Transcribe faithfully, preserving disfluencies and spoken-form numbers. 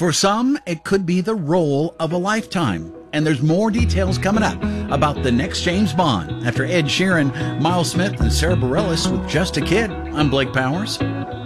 For some, it could be the role of a lifetime. And there's more details coming up about the next James Bond after Ed Sheeran, Miles Smith, and Sarah Bareilles with Just a Kid. I'm Blake Powers.